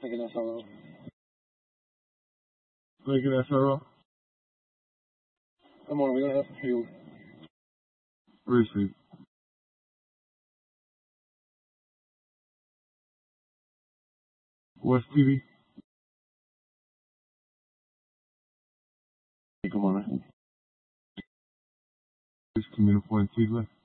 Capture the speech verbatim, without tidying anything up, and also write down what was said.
Lincoln S R O. Lincoln S R O. Good morning. We're going to have for you. Receive. West T V. Hey, good morning. Please communicate Tigler.